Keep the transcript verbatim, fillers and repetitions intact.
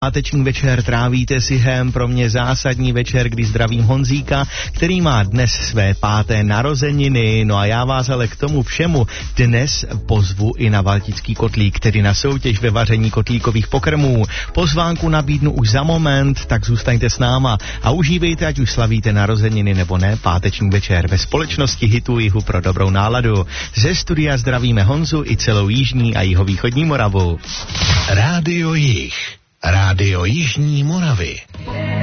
Páteční večer trávíte si hem, pro mě zásadní večer, kdy zdravím Honzíka, který má dnes své páté narozeniny. No a já vás ale k tomu všemu dnes pozvu i na Valtický kotlík, tedy na soutěž ve vaření kotlíkových pokrmů. Pozvánku nabídnu už za moment, tak zůstaňte s náma a užívejte, ať už slavíte narozeniny nebo ne, páteční večer ve společnosti Hitu Jihu pro dobrou náladu. Ze studia zdravíme Honzu i celou jižní a jihovýchodní Moravu. Rádio Jih. Rádio Jižní Moravy.